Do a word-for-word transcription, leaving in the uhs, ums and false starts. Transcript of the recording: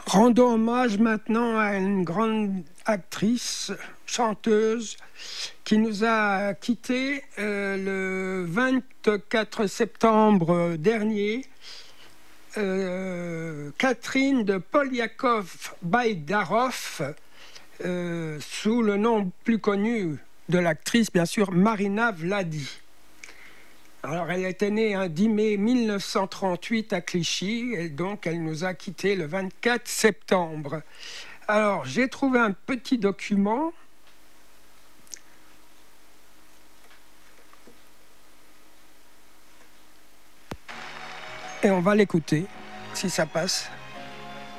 Rendons hommage maintenant à une grande actrice, chanteuse, qui nous a quittés euh, le vingt-quatre septembre dernier. Euh, Catherine de Polyakov-Baïdarov, euh, sous le nom plus connu de l'actrice, bien sûr, Marina Vladi. Alors, elle était née un dix mai mille neuf cent trente-huit à Clichy, et donc elle nous a quittés le vingt-quatre septembre. Alors, j'ai trouvé un petit document. Et on va l'écouter, si ça passe.